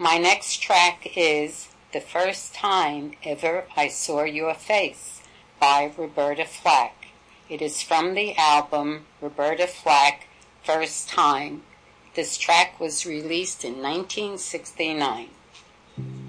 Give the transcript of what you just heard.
My next track is The First Time Ever I Saw Your Face by Roberta Flack. It is from the album Roberta Flack, First Time. This track was released in 1969.